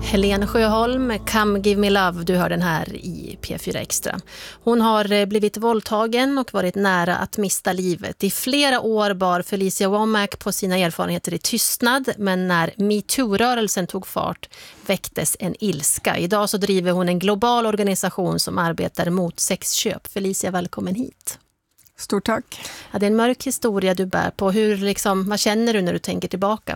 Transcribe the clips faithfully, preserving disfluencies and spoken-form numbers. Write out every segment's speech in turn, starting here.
Helen Sjöholm, Come Give Me Love, du hör den här i P fyra Extra. Hon har blivit våldtagen och varit nära att mista livet. I flera år bar Felicia Womack på sina erfarenheter i tystnad, men när MeToo-rörelsen tog fart väcktes en ilska. Idag så driver hon en global organisation som arbetar mot sexköp. Felicia, välkommen hit. Stort tack. Ja, det är en mörk historia du bär på. Hur, liksom, vad känner du när du tänker tillbaka?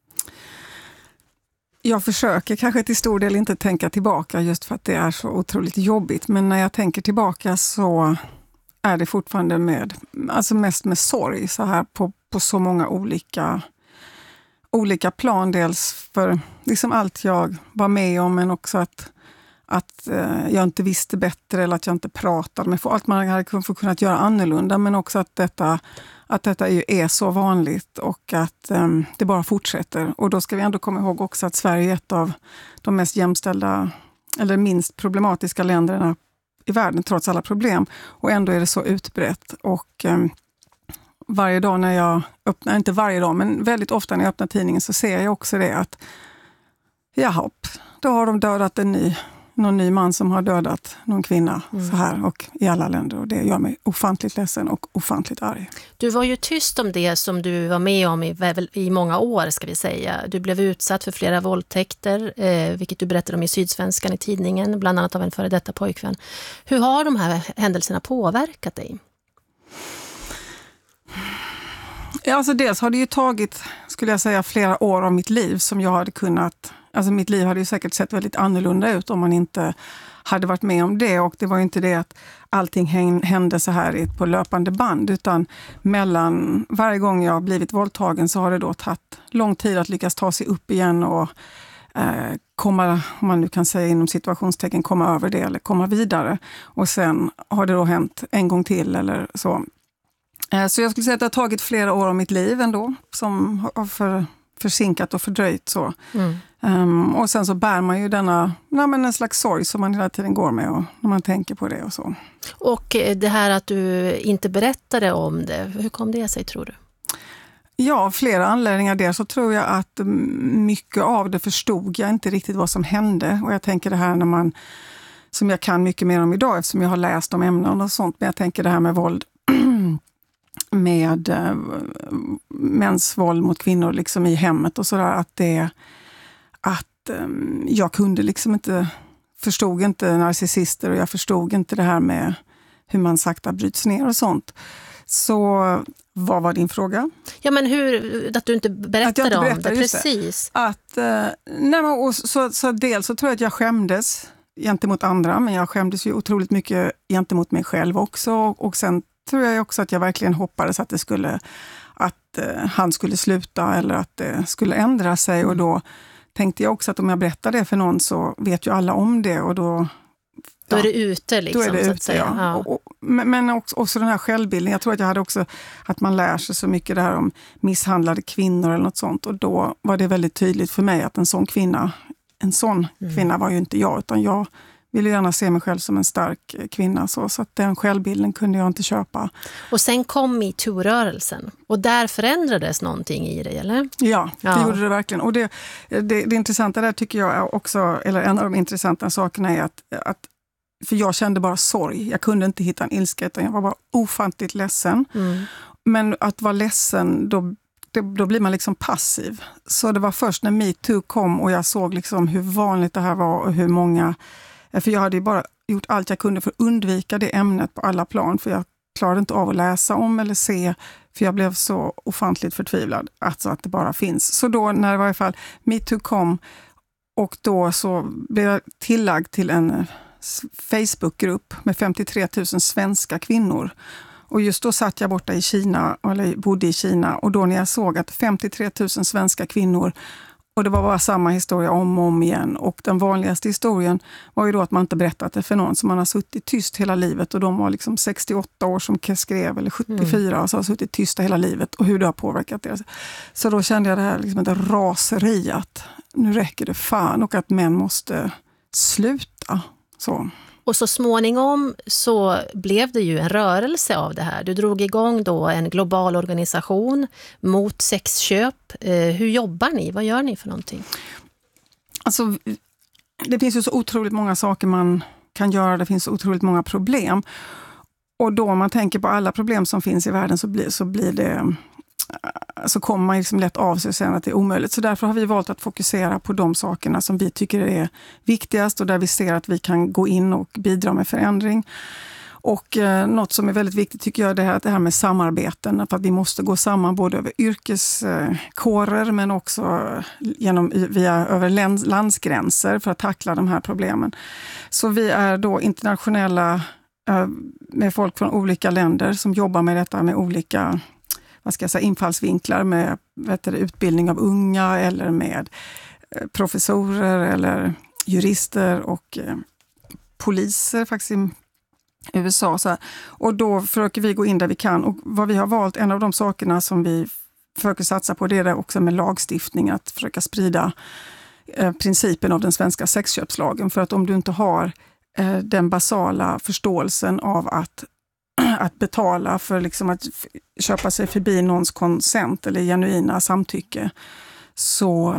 Jag försöker kanske till stor del inte tänka tillbaka just för att det är så otroligt jobbigt. Men när jag tänker tillbaka så är det fortfarande med, alltså mest med sorg så här på, på så många olika, olika plan. Dels för liksom allt jag var med om, men också att, att eh, jag inte visste bättre eller att jag inte pratade med folk. Allt man hade kunnat göra annorlunda, men också att detta... Att detta ju är så vanligt och att um, det bara fortsätter. Och då ska vi ändå komma ihåg också att Sverige är ett av de mest jämställda eller minst problematiska länderna i världen trots alla problem. Och ändå är det så utbrett. Och um, varje dag när jag öppnar, inte varje dag men väldigt ofta när jag öppnar tidningen så ser jag också det att jaha, då har de dödat en ny någon ny man som har dödat någon kvinna mm. så här och i alla länder, och det gör mig ofantligt ledsen och ofantligt arg. Du var ju tyst om det som du var med om i, i många år, ska vi säga. Du blev utsatt för flera våldtäkter, eh, vilket du berättade om i Sydsvenskan i tidningen, bland annat av en före detta pojkvän. Hur har de här händelserna påverkat dig? Ja, alltså dels har det ju tagit, skulle jag säga, flera år av mitt liv som jag hade kunnat. Alltså mitt liv hade ju säkert sett väldigt annorlunda ut om man inte hade varit med om det. Och det var ju inte det att allting hände så här på löpande band. Utan mellan varje gång jag blivit våldtagen så har det då tagit lång tid att lyckas ta sig upp igen och eh, komma, om man nu kan säga inom situationstecken, komma över det eller komma vidare. Och sen har det då hänt en gång till eller så. Eh, så jag skulle säga att det har tagit flera år av mitt liv ändå som har för... försinkat och fördröjt så. Mm. Um, och sen så bär man ju denna, nej men en slags sorg som man hela tiden går med och när man tänker på det och så. Och det här att du inte berättade om det, hur kom det sig tror du? Ja, flera anledningar där så tror jag att mycket av det förstod jag inte riktigt vad som hände. Och jag tänker det här när man, som jag kan mycket mer om idag eftersom jag har läst om ämnen och sånt, men jag tänker det här med våld med äh, mäns våld mot kvinnor liksom i hemmet och sådär, att det att äh, jag kunde liksom inte, förstod inte narcissister och jag förstod inte det här med hur man sakta bryts ner och sånt. Så vad var din fråga? Ja, men hur, att du inte berättade, att jag inte berättade om det, precis. Det. Att, äh, nej, men, och så, så dels så tror jag att jag skämdes gentemot andra, men jag skämdes ju otroligt mycket gentemot mig själv också, och, och sen tror jag också att jag verkligen hoppades att det skulle, att eh, han skulle sluta eller att det skulle ändra sig. Och då tänkte jag också att om jag berättar det för någon så vet ju alla om det och då... Då är det ute liksom, då är det så ute, att säga. Ja. Och, och, men också, också den här självbilden. Jag tror att jag hade också att man lär sig så mycket det här om misshandlade kvinnor eller något sånt. Och då var det väldigt tydligt för mig att en sån kvinna, en sån mm. kvinna var ju inte jag, utan jag ville gärna se mig själv som en stark kvinna. Så, så att den självbilden kunde jag inte köpa. Och sen kom MeToo-rörelsen. Och där förändrades någonting i dig, eller? Ja, det ja. gjorde det verkligen. Och det, det, det intressanta där tycker jag också, eller en av de intressanta sakerna är att, att för jag kände bara sorg. Jag kunde inte hitta en ilska, utan jag var bara ofantligt ledsen. Mm. Men att vara ledsen, då, det, då blir man liksom passiv. Så det var först när MeToo kom och jag såg liksom hur vanligt det här var och hur många... För jag hade ju bara gjort allt jag kunde för att undvika det ämnet på alla plan. För jag klarade inte av att läsa om eller se. För jag blev så ofantligt förtvivlad. Alltså att det bara finns. Så då när det var i alla fall MeToo kom. Och då så blev jag tillagd till en Facebookgrupp med femtiotre tusen svenska kvinnor. Och just då satt jag borta i Kina, eller bodde i Kina. Och då när jag såg att femtiotre tusen svenska kvinnor... Och det var bara samma historia om och om igen. Och den vanligaste historien var ju då att man inte berättat det för någon. Så man har suttit tyst hela livet. Och de var liksom sextioåtta år som skrev, eller sjuttiofyra. Mm. Och så har suttit tysta hela livet. Och hur det har påverkat deras. Så då kände jag det här liksom ett raseri att nu räcker det fan. Och att män måste sluta. Så. Och så småningom så blev det ju en rörelse av det här. Du drog igång då en global organisation mot sexköp. Eh, hur jobbar ni? Vad gör ni för någonting? Alltså, det finns ju så otroligt många saker man kan göra, det finns så otroligt många problem. Och då om man tänker på alla problem som finns i världen så blir, så blir det, så kommer man liksom lätt av sig och säger att det är omöjligt. Så därför har vi valt att fokusera på de sakerna som vi tycker är viktigast och där vi ser att vi kan gå in och bidra med förändring. Och eh, något som är väldigt viktigt tycker jag är det här med samarbeten. För att vi måste gå samman både över yrkeskårer men också genom, via, över läns, landsgränser för att tackla de här problemen. Så vi är då internationella eh, med folk från olika länder som jobbar med detta med olika vad ska jag säga, infallsvinklar med vet du, utbildning av unga eller med eh, professorer eller jurister och eh, poliser faktiskt i U S A. Så här. Och då försöker vi gå in där vi kan. Och vad vi har valt, en av de sakerna som vi försöker satsa på, det är det också med lagstiftning, att försöka sprida eh, principen av den svenska sexköpslagen. För att om du inte har eh, den basala förståelsen av att, att betala för liksom att f- köpa sig förbi någons konsent eller genuina samtycke, så,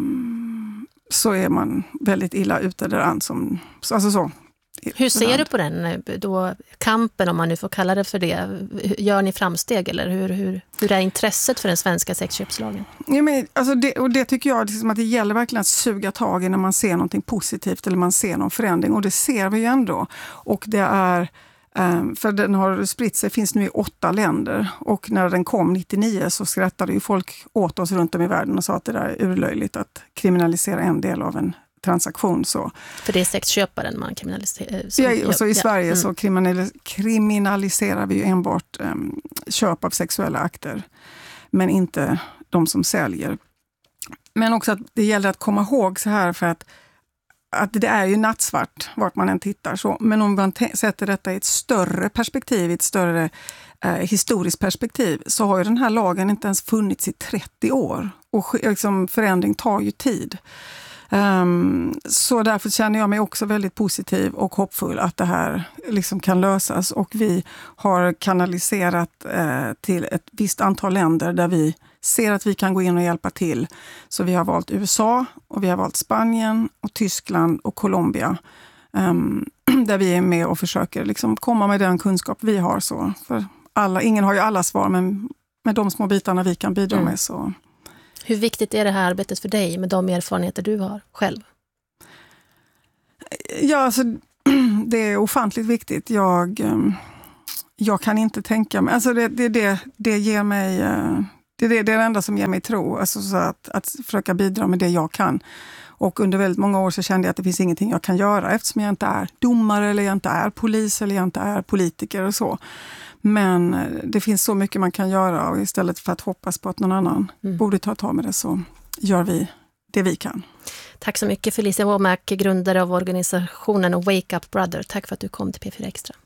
um, så är man väldigt illa ute där. Som, alltså så. Hur ser du på den då, kampen, om man nu får kalla det för det? Gör ni framsteg eller hur, hur, hur är intresset för den svenska sexköpslagen? Ja, men, alltså det, och det tycker jag liksom att det gäller verkligen att suga tag i när man ser någonting positivt eller man ser någon förändring, och det ser vi ju ändå. Och det är, för den har spritt sig, finns nu i åtta länder, och när den kom nittionio så skrattade ju folk åt oss runt om i världen och sa att det där är urlöjligt att kriminalisera en del av en transaktion. Så. För det är sexköparen man kriminaliserar. Ja, och så i ja. Sverige mm. så kriminalis- kriminaliserar vi ju enbart um, köp av sexuella akter, men inte de som säljer. Men också att det gäller att komma ihåg så här, för att, att det är ju nattsvart vart man än tittar. Så. Men om man te- sätter detta i ett större perspektiv, i ett större eh, historiskt perspektiv, så har ju den här lagen inte ens funnits i trettio år. Och liksom, förändring tar ju tid. Um, så därför känner jag mig också väldigt positiv och hoppfull att det här liksom kan lösas, och vi har kanaliserat eh, till ett visst antal länder där vi ser att vi kan gå in och hjälpa till. Så vi har valt U S A och vi har valt Spanien och Tyskland och Colombia um, där vi är med och försöker liksom komma med den kunskap vi har. Så för alla, ingen har ju alla svar, men med de små bitarna vi kan bidra mm. med så. Hur viktigt är det här arbetet för dig med de erfarenheter du har själv? Ja, alltså, det är ofantligt viktigt. Jag, jag kan inte tänka mig... Alltså det, det, det, det ger mig... Det är det, det är det enda som ger mig tro. Alltså så att, att försöka bidra med det jag kan. Och under väldigt många år så kände jag att det finns ingenting jag kan göra, eftersom jag inte är domare eller jag inte är polis eller jag inte är politiker och så. Men det finns så mycket man kan göra, och istället för att hoppas på att någon annan mm. borde ta tag med det, så gör vi det vi kan. Tack så mycket Felicia Womack, grundare av organisationen Wake Up Brother. Tack för att du kom till P fyra Extra.